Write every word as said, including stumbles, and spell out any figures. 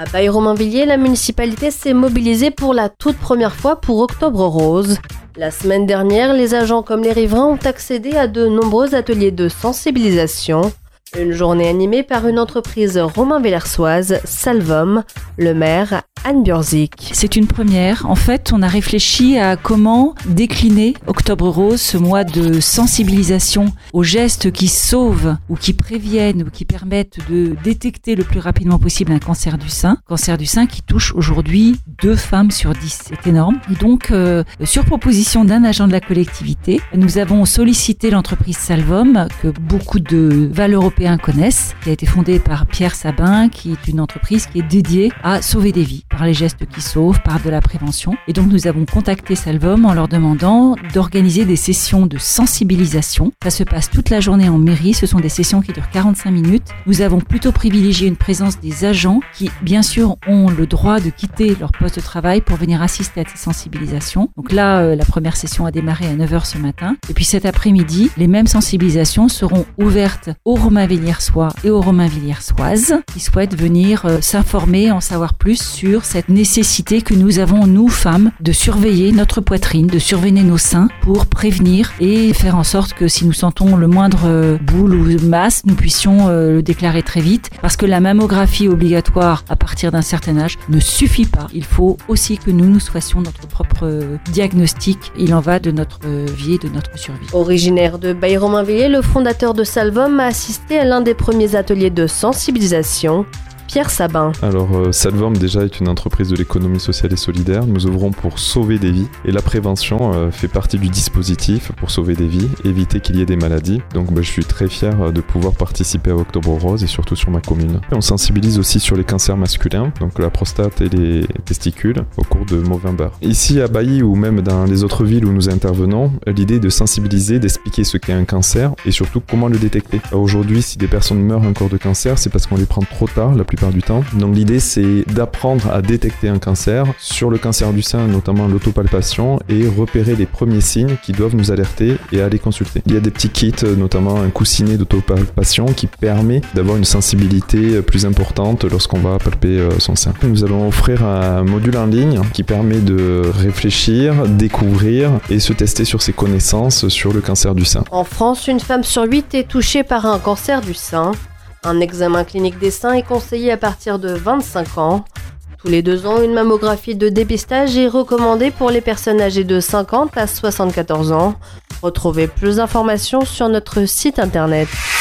À Baille-Romainvilliers, la municipalité s'est mobilisée pour la toute première fois pour Octobre Rose. La semaine dernière, les agents comme les riverains ont accédé à de nombreux ateliers de sensibilisation. Une journée animée par une entreprise romainvillersoise, Salvom, le maire Anne Burzik. C'est une première. En fait, on a réfléchi à comment décliner Octobre Rose, ce mois de sensibilisation aux gestes qui sauvent ou qui préviennent ou qui permettent de détecter le plus rapidement possible un cancer du sein. Cancer du sein qui touche aujourd'hui deux femmes sur dix. C'est énorme. Et donc, euh, sur proposition d'un agent de la collectivité, nous avons sollicité l'entreprise Salvom, que beaucoup de valeurs européens connaissent, qui a été fondée par Pierre Sabin, qui est une entreprise qui est dédiée à sauver des vies, par les gestes qui sauvent, par de la prévention. Et donc nous avons contacté Salvom en leur demandant d'organiser des sessions de sensibilisation. Ça se passe toute la journée en mairie, ce sont des sessions qui durent quarante-cinq minutes. Nous avons plutôt privilégié une présence des agents qui, bien sûr, ont le droit de quitter leur poste de travail pour venir assister à ces sensibilisations. Donc là, euh, la première session a démarré à neuf heures ce matin. Et puis cet après-midi, les mêmes sensibilisations seront ouvertes aux Romainvillersois et aux Romainvillersoises qui souhaitent venir euh, s'informer, en savoir plus sur cette nécessité que nous avons, nous, femmes, de surveiller notre poitrine, de surveiller nos seins pour prévenir et faire en sorte que si nous sentons le moindre euh, boule ou masse, nous puissions euh, le déclarer très vite. Parce que la mammographie obligatoire à partir d'un certain âge ne suffit pas. Il faut aussi que nous nous fassions notre propre euh, diagnostic. Il en va de notre euh, vie et de notre survie. Originaire de Baille-Romainvilliers, le fondateur de Salvom a assisté à l'un des premiers ateliers de sensibilisation. Pierre Sabin. Alors, euh, Salvom déjà est une entreprise de l'économie sociale et solidaire. Nous œuvrons pour sauver des vies et la prévention euh, fait partie du dispositif pour sauver des vies, éviter qu'il y ait des maladies. Donc, bah, je suis très fier euh, de pouvoir participer à Octobre Rose et surtout sur ma commune. Et on sensibilise aussi sur les cancers masculins, donc la prostate et les testicules, au cours de Movember. Ici à Bailly ou même dans les autres villes où nous intervenons, l'idée est de sensibiliser, d'expliquer ce qu'est un cancer et surtout comment le détecter. Alors, aujourd'hui, si des personnes meurent encore de cancer, c'est parce qu'on les prend trop tard, la plupart du temps. Donc l'idée c'est d'apprendre à détecter un cancer, sur le cancer du sein notamment l'autopalpation, et repérer les premiers signes qui doivent nous alerter et aller consulter. Il y a des petits kits, notamment un coussinet d'autopalpation qui permet d'avoir une sensibilité plus importante lorsqu'on va palper son sein. Nous allons offrir un module en ligne qui permet de réfléchir, découvrir et se tester sur ses connaissances sur le cancer du sein. En France, une femme sur huit est touchée par un cancer du sein. Un examen clinique des seins est conseillé à partir de vingt-cinq ans. Tous les deux ans, une mammographie de dépistage est recommandée pour les personnes âgées de cinquante à soixante-quatorze ans. Retrouvez plus d'informations sur notre site internet.